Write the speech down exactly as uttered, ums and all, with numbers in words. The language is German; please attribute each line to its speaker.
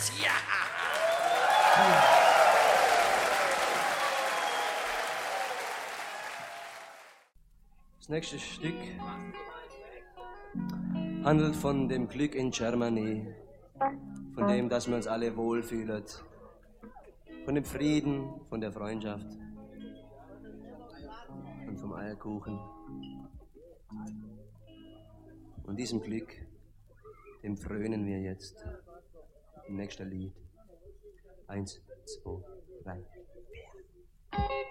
Speaker 1: jetzt. Ja!
Speaker 2: Das nächste Stück handelt von dem Glück in Germany, von dem, dass wir uns alle wohlfühlen, von dem Frieden, von der Freundschaft und vom Eierkuchen. Und diesem Glück, dem frönen wir jetzt im nächsten Lied. Eins, zwei, drei.